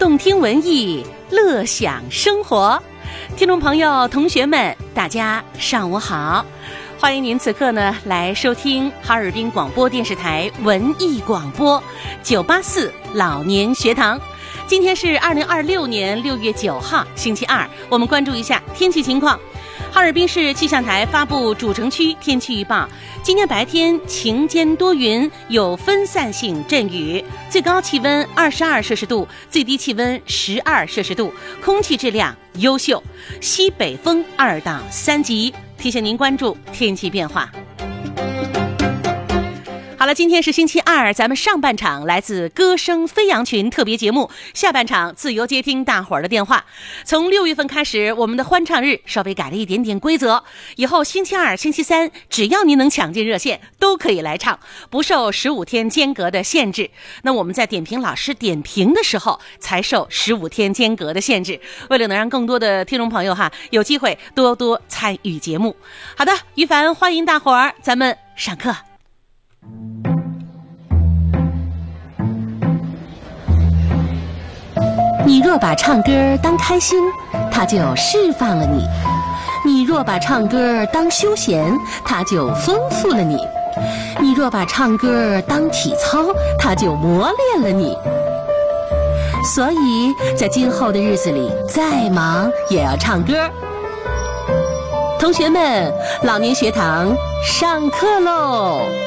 动听文艺，乐享生活。听众朋友、同学们，大家上午好！欢迎您此刻呢来收听哈尔滨广播电视台文艺广播984老年学堂。今天是2026年6月9号，星期二。我们关注一下天气情况。哈尔滨市气象台发布主城区天气预报，今天白天晴间多云，有分散性阵雨，最高气温22摄氏度，最低气温12摄氏度，空气质量优秀，西北风2到3级。提醒您关注天气变化。好了，今天是星期二，咱们上半场来自歌声飞扬群特别节目，下半场自由接听大伙儿的电话。从6月份开始，我们的欢唱日稍微改了一点点规则，以后星期二、星期三，只要您能抢进热线，都可以来唱，不受15天间隔的限制。那我们在点评老师点评的时候，才受15天间隔的限制。为了能让更多的听众朋友有机会多多参与节目。好的，于凡欢迎大伙儿，咱们上课。你若把唱歌当开心，它就释放了你；你若把唱歌当休闲，它就丰富了你；你若把唱歌当体操，它就磨练了你。所以在今后的日子里，再忙也要唱歌。同学们，老年学堂上课喽！